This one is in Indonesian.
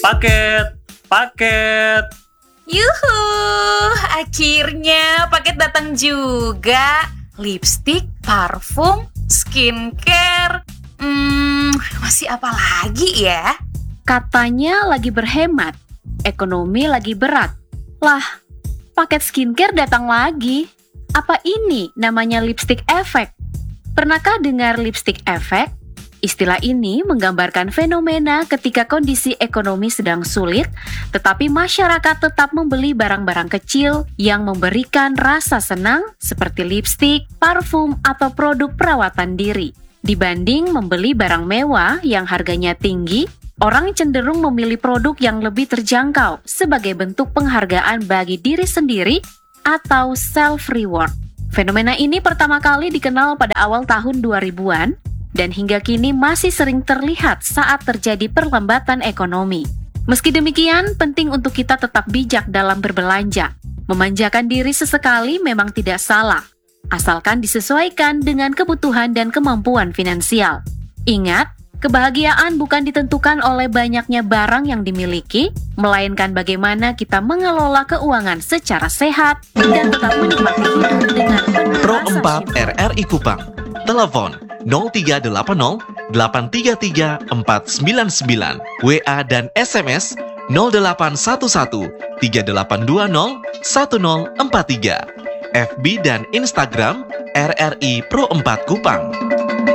Paket, paket. Yuhu, akhirnya paket datang juga. Lipstick, parfum, skincare. Masih apa lagi ya? Katanya lagi berhemat, ekonomi lagi berat. Lah, paket skincare datang lagi. Apa ini namanya lipstick effect? Pernahkah dengar lipstick effect? Istilah ini menggambarkan fenomena ketika kondisi ekonomi sedang sulit, tetapi masyarakat tetap membeli barang-barang kecil yang memberikan rasa senang seperti lipstik, parfum, atau produk perawatan diri. Dibanding membeli barang mewah yang harganya tinggi, orang cenderung memilih produk yang lebih terjangkau sebagai bentuk penghargaan bagi diri sendiri atau self-reward. Fenomena ini pertama kali dikenal pada awal tahun 2000-an, dan hingga kini masih sering terlihat saat terjadi perlambatan ekonomi. Meski demikian, penting untuk kita tetap bijak dalam berbelanja. Memanjakan diri sesekali memang tidak salah, asalkan disesuaikan dengan kebutuhan dan kemampuan finansial. Ingat, kebahagiaan bukan ditentukan oleh banyaknya barang yang dimiliki, melainkan bagaimana kita mengelola keuangan secara sehat dan tetap menikmati hidup dengan penuh Pro rasa 4 syukur. RRI Kupang. Telepon 0380 833 499. WA dan SMS 0811 3820 1043. FB dan Instagram RRI Pro 4 Kupang.